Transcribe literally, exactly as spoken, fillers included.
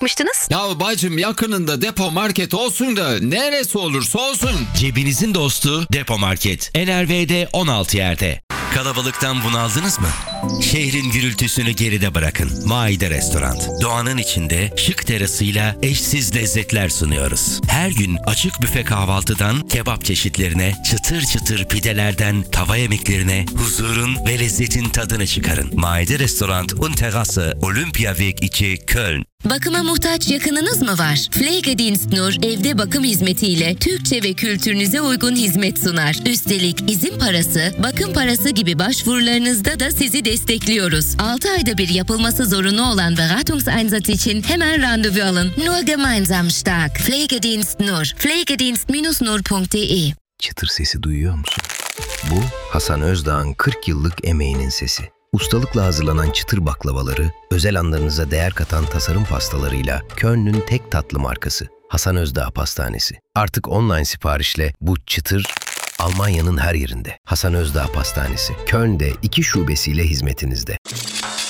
çıkmıştınız? Ya bacım yakınında depo market olsun da neresi olursa olsun. Cebinizin dostu Depo Market. N R V'de on altı yerde. Kalabalıktan bunaldınız mı? Şehrin gürültüsünü geride bırakın. Maide Restoran. Doğanın içinde şık terasıyla eşsiz lezzetler sunuyoruz. Her gün açık büfe kahvaltıdan kebap çeşitlerine, çıtır çıtır pidelerden tava yemeklerine huzurun ve lezzetin tadını çıkarın. Maide Restoran und Terrasse, Olympiaweg iki, Köln. Bakıma muhtaç yakınınız mı var? Pflegedienst Nur evde bakım hizmetiyle Türkçe ve kültürünüze uygun hizmet sunar. Üstelik izin parası, bakım parası gibi başvurularınızda da sizi destekliyoruz. altı ayda bir yapılması zorunlu olan Beratungseinsatz için hemen randevu alın. Nur gemeinsam stark. Pflegedienst Nur. pflegedienst nur punkt de. Çıtır sesi duyuyor musun? Bu Hasan Özdağ'ın kırk yıllık emeğinin sesi. Ustalıkla hazırlanan çıtır baklavaları, özel anlarınıza değer katan tasarım pastalarıyla Köln'ün tek tatlı markası Hasan Özdağ Pastanesi. Artık online siparişle bu çıtır Almanya'nın her yerinde. Hasan Özdağ Pastanesi, Köln'de iki şubesiyle hizmetinizde.